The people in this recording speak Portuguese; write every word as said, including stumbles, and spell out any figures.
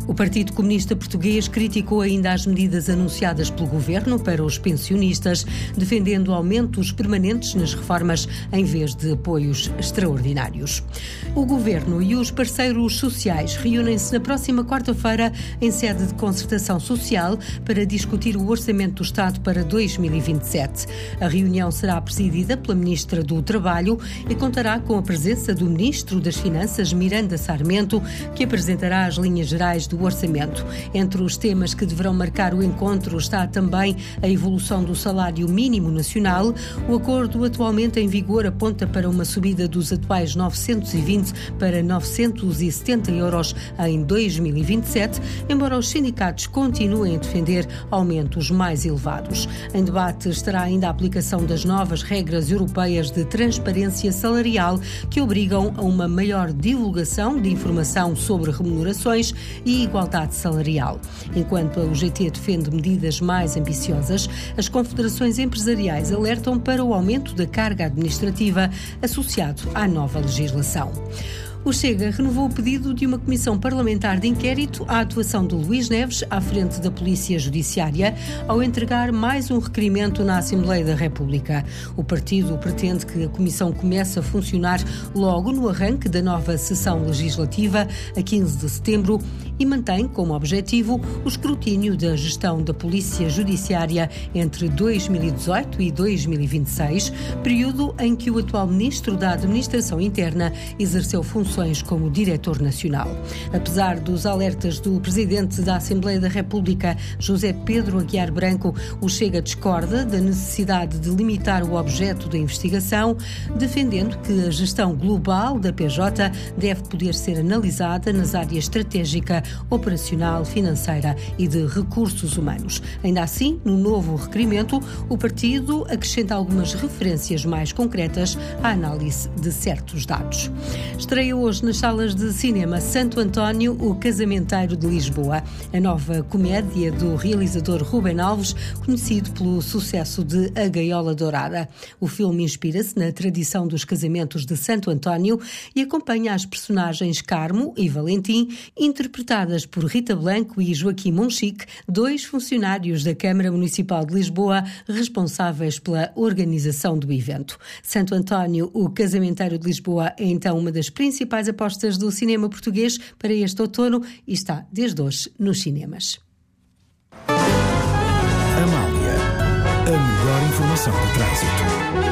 O Partido Comunista Português criticou ainda as medidas anunciadas pelo Governo para os pensionistas, defendendo aumentos permanentes nas reformas em vez de apoios extraordinários. O Governo e os parceiros sociais reúnem-se na próxima quarta-feira em sede de concertação social para discutir o Orçamento do Estado para dois mil e vinte e sete. A reunião será presidida pela Ministra do Trabalho e contará com a presença do Ministro das Finanças, Miranda Sarmento, que apresentará as linhas gerais do orçamento. Entre os temas que deverão marcar o encontro está também a evolução do salário mínimo nacional. O acordo atualmente em vigor aponta para uma subida dos atuais novecentos e vinte para novecentos e setenta euros em dois mil e vinte e sete, embora os sindicatos continuem a defender aumentos mais elevados. Em debate estará ainda a aplicação das novas regras europeias de transparência salarial que obrigam a uma maior divulgação de informação sobre remunerações e igualdade salarial. Enquanto a U G T defende medidas mais ambiciosas, as confederações empresariais alertam para o aumento da carga administrativa associado à nova legislação. O Chega renovou o pedido de uma comissão parlamentar de inquérito à atuação de Luís Neves à frente da Polícia Judiciária, ao entregar mais um requerimento na Assembleia da República. O partido pretende que a comissão comece a funcionar logo no arranque da nova sessão legislativa, a quinze de setembro, e mantém como objetivo o escrutínio da gestão da Polícia Judiciária entre dois mil e dezoito e dois mil e vinte e seis, período em que o atual Ministro da Administração Interna exerceu funções como diretor nacional. Apesar dos alertas do Presidente da Assembleia da República, José Pedro Aguiar Branco, o Chega discorda da necessidade de limitar o objeto da investigação, defendendo que a gestão global da P J deve poder ser analisada nas áreas estratégica, operacional, financeira e de recursos humanos. Ainda assim, no novo requerimento, o partido acrescenta algumas referências mais concretas à análise de certos dados. Estreia hoje nas salas de cinema Santo António, o Casamenteiro de Lisboa, a nova comédia do realizador Rubem Alves, conhecido pelo sucesso de A Gaiola Dourada. O filme inspira-se na tradição dos casamentos de Santo António e acompanha as personagens Carmo e Valentim, interpretadas por Rita Blanco e Joaquim Monchique, dois funcionários da Câmara Municipal de Lisboa, responsáveis pela organização do evento. Santo António, o Casamenteiro de Lisboa, é então uma das principais apostas do cinema português para este outono e está desde hoje nos cinemas. Amália, a melhor informação do trânsito.